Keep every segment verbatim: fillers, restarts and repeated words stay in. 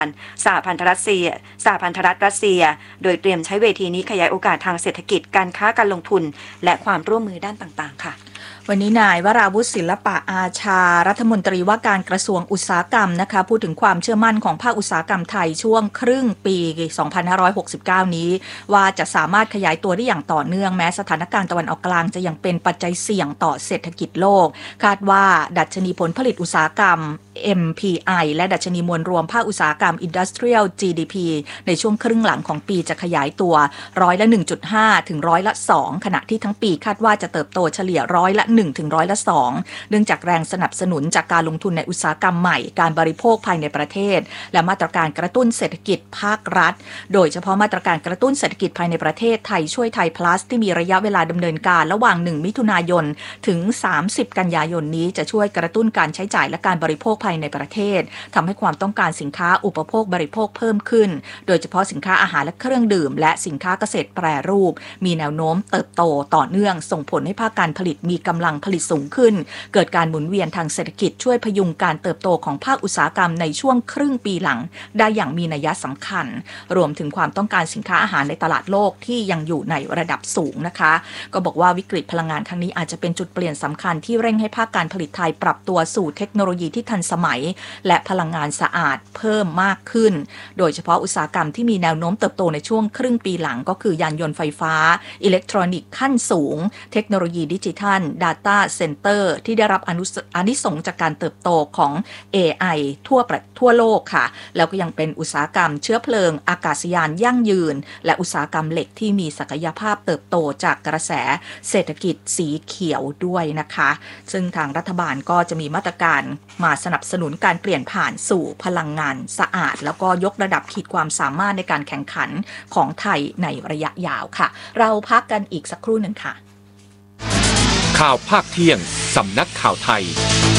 สหพันธรัฐรัสเซียสหพันธรัฐรัสเซียโดยเตรียมใช้เวทีนี้ขยายโอกาสทางเศรษฐกิจการค้าการลงทุนและความร่วมมือด้านต่างๆค่ะวันนี้นายวราวุฒิศิลปะอาชารัฐมนตรีว่าการกระทรวงอุตสาหกรรมนะคะพูดถึงความเชื่อมั่นของภาคอุตสาหกรรมไทยช่วงครึ่งปีสองพันห้าร้อยหกสิบเก้านี้ว่าจะสามารถขยายตัวได้อย่างต่อเนื่องแม้สถานการณ์ตะวันออกกลางจะยังเป็นปัจจัยเสี่ยงต่อเศรษฐกิจโลกคาดว่าดัชนีผลผลิตอุตสาหกรรม เอ็ม พี ไอ และดัชนีมวลรวมภาคอุตสาหกรรม Industrial จี ดี พี ในช่วงครึ่งหลังของปีจะขยายตัวร้อยละ หนึ่งจุดห้า ถึงร้อยละ สอง ขณะที่ทั้งปีคาดว่าจะเติบโตเฉลี่ยร้อยละ หนึ่ง ถึงร้อยละ สอง เนื่องจากแรงสนับสนุนจากการลงทุนในอุตสาหกรรมใหม่การบริโภคภายในประเทศและมาตรการกระตุ้นเศรษฐกิจภาครัฐโดยเฉพาะมาตรการกระตุ้นเศรษฐกิจภายในประเทศไทยช่วยไทย plus ที่มีระยะเวลาดำเนินการระหว่างหนึ่งมิถุนายนถึงสามสิบกันยายนนี้จะช่วยกระตุ้นการใช้จ่ายและการบริโภคภายในประเทศทำให้ความต้องการสินค้าอุปโภคบริโภคเพิ่มขึ้นโดยเฉพาะสินค้าอาหารและเครื่องดื่มและสินค้าเกษตรแปรรูปมีแนวโน้มเติบโตต่อเนื่องส่งผลให้ภาคการผลิตมีกำลังผลิตสูงขึ้นเกิดการหมุนเวียนทางเศรษฐกิจช่วยพยุงการเติบโตของภาคอุตสาหกรรมในช่วงครึ่งปีหลังได้อย่างมีนัยสำคัญรวมถึงความต้องการสินค้าอาหารในตลาดโลกที่ยังอยู่ในระดับสูงนะคะก็บอกว่าวิกฤตพลังงานครั้งนี้อาจจะเป็นจุดเปลี่ยนสำคัญที่เร่งให้ภาคการผลิตไทยปรับตัวสู่เทคโนโลยีที่ทันสมัยและพลังงานสะอาดเพิ่มมากขึ้นโดยเฉพาะอุตสาหกรรมที่มีแนวโน้มเติบโตในช่วงครึ่งปีหลังก็คือยานยนต์ไฟฟ้าอิเล็กทรอนิกส์ขั้นสูงเทคโนโลยีดิจิทัล Data Center ที่ได้รับอานิสงส์จากการเติบโตของ เอ ไอ ทั่วประทั่วโลกค่ะแล้วก็ยังเป็นอุตสาหกรรมเชื้อเพลิงอากาศยานยั่งยืนและอุตสาหกรรมเหล็กที่มีศักยภาพเติบโตจากกระแสเศรษฐกิจสีเขียวด้วยนะคะซึ่งทางรัฐบาลก็จะมีมาตรการมาสนับสนุนการเปลี่ยนผ่านสู่พลังงานสะอาดแล้วก็ยกระดับขีดความสามารถในการแข่งขันของไทยในระยะยาวค่ะเราพักกันอีกสักครู่หนึ่งค่ะข่าวภาคเที่ยงสำนักข่าวไทย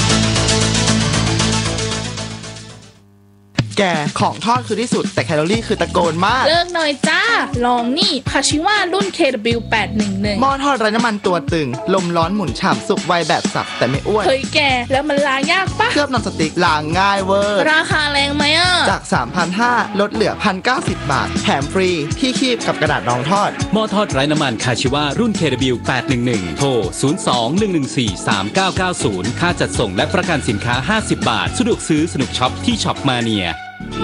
แกของทอดคือที่สุดแต่แคลอรี่คือตะโกนมากเลิกหน่อยจ้าลองนี่คาชิว่ารุ่น เค ดับเบิลยู แปดหนึ่งหนึ่งหม้อทอดไร้น้ำมันตัวตึงลมร้อนหมุนฉ่ำสุกไวแบบสับแต่ไม่อ้วนเฮ้ยแกแล้วมันล้างยากปะเคลือบนอนสติ๊กล้างง่ายเวอร์ราคาแรงไหมอ่ะจาก สามพันห้าร้อย ลดเหลือ หนึ่งพันเก้าสิบ บาทแถมฟรีที่คีบกับกระดาษรองทอดหม้อทอดไร้น้ำมันคาชิว่ารุ่น เค ดับเบิลยู แปดหนึ่งหนึ่ง โทรศูนย์ สอง หนึ่ง หนึ่ง สี่ สาม เก้า เก้า ศูนย์ค่าจัดส่งและประกันสินค้าห้าสิบบาทสะดวกซื้อสนุกช็อปที่ช็อปมาเนีย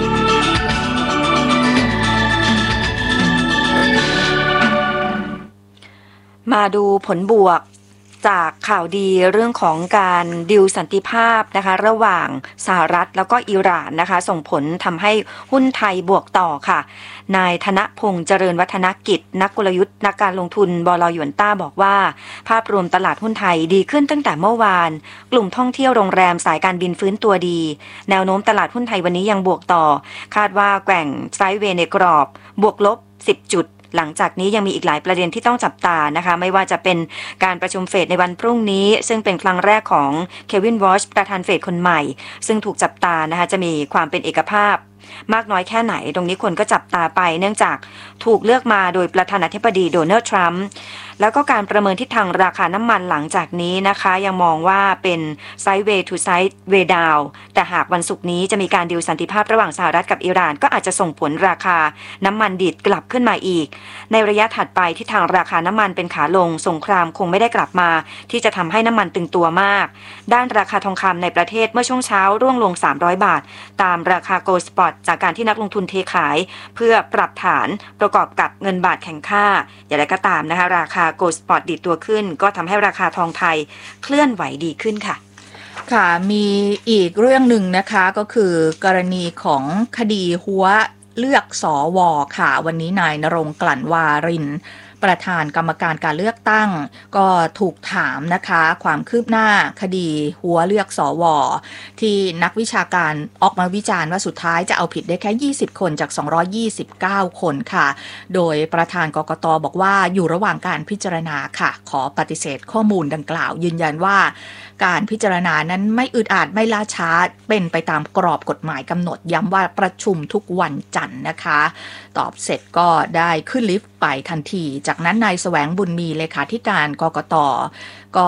มาดูผลบวกจากข่าวดีเรื่องของการดิวสันติภาพนะคะระหว่างสหรัฐแล้วก็อิหร่านนะคะส่งผลทำให้หุ้นไทยบวกต่อค่ะนายธนพงษ์เจริญวัฒนกิจนักกลยุทธ์นักการลงทุนบล.หยวนต้าบอกว่าภาพรวมตลาดหุ้นไทยดีขึ้นตั้งแต่เมื่อวานกลุ่มท่องเที่ยวโรงแรมสายการบินฟื้นตัวดีแนวโน้มตลาดหุ้นไทยวันนี้ยังบวกต่อคาดว่าแกว่งไซด์เวย์ในกรอบบวกลบสิบจุดหลังจากนี้ยังมีอีกหลายประเด็นที่ต้องจับตานะคะไม่ว่าจะเป็นการประชุมเฟดในวันพรุ่งนี้ซึ่งเป็นครั้งแรกของเควินวอชประธานเฟดคนใหม่ซึ่งถูกจับตานะคะจะมีความเป็นเอกภาพมากน้อยแค่ไหนตรงนี้คนก็จับตาไปเนื่องจากถูกเลือกมาโดยประธานาธิบดีโดนัลด์ทรัมป์แล้วก็การประเมินทิศทางราคาน้ำมันหลังจากนี้นะคะยังมองว่าเป็นไซด์เวย์ทูไซด์เวย์ดาวแต่หากวันศุกร์นี้จะมีการดีลสันติภาพระหว่างสหรัฐกับอิหร่านก็อาจจะส่งผลราคาน้ำมันดิบกลับขึ้นมาอีกในระยะถัดไปทิศทางราคาน้ำมันเป็นขาลงสงครามคงไม่ได้กลับมาที่จะทำให้น้ำมันตึงตัวมากด้านราคาทองคำในประเทศเมื่อช่วงเช้าร่วงลงสามร้อยบาทตามราคาโกลด์สปอตจากการที่นักลงทุนเทขายเพื่อปรับฐานประกอบกับเงินบาทแข็งค่าอย่างไรก็ตามนะคะราคาโกลด์สปอตดีดตัวขึ้นก็ทำให้ราคาทองไทยเคลื่อนไหวดีขึ้นค่ะค่ะมีอีกเรื่องหนึ่งนะคะก็คือกรณีของคดีหัวเลือกสวค่ะวันนี้นายณรงค์กลั่นวารินประธานกรรมการการเลือกตั้งก็ถูกถามนะคะความคืบหน้าคดีหัวเลือกสวที่นักวิชาการออกมาวิจารณ์ว่าสุดท้ายจะเอาผิดได้แค่ยี่สิบคนจากสองร้อยยี่สิบเก้าคนค่ะโดยประธานกกต.บอกว่าอยู่ระหว่างการพิจารณาค่ะขอปฏิเสธข้อมูลดังกล่าวยืนยันว่าการพิจารณานั้นไม่อึดอัดไม่ล่าช้าเป็นไปตามกรอบกฎหมายกำหนดย้ำว่าประชุมทุกวันจันทร์นะคะตอบเสร็จก็ได้ขึ้นลิฟต์ไปทันทีจากนั้นนายแสวงบุญมีเลขาธิการกกต.ก็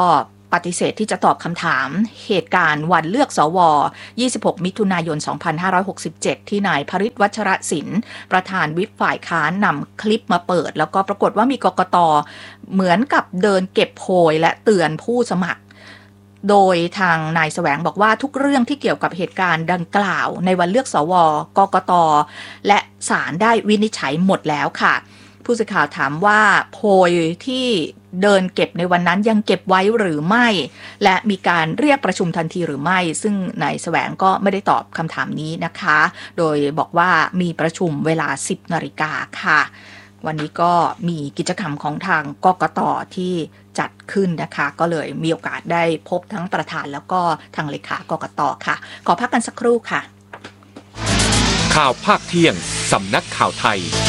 ปฏิเสธที่จะตอบคำถามเหตุการณ์วันเลือกสวยี่สิบหกมิถุนายนสองพันห้าร้อยหกสิบเจ็ดที่นายพฤทธิ์วัชรศิลป์ประธานวิปฝ่ายค้านนำคลิปมาเปิดแล้วก็ปรากฏว่ามีกกต.เหมือนกับเดินเก็บโพยและเตือนผู้สมัครโดยทางนายแสวงบอกว่าทุกเรื่องที่เกี่ยวกับเหตุการณ์ดังกล่าวในวันเลือกสวกกต.และศาลได้วินิจฉัยหมดแล้วค่ะผู้สื่อข่าวถามว่าโพยที่เดินเก็บในวันนั้นยังเก็บไว้หรือไม่และมีการเรียกประชุมทันทีหรือไม่ซึ่งนายแสวงก็ไม่ได้ตอบคำถามนี้นะคะโดยบอกว่ามีประชุมเวลา สิบนาฬิกาค่ะวันนี้ก็มีกิจกรรมของทางกกต.ที่จัดขึ้นนะคะก็เลยมีโอกาสได้พบทั้งประธานแล้วก็ทางเลขากกต.ค่ะขอพักกันสักครู่ค่ะข่าวภาคเที่ยงสำนักข่าวไทย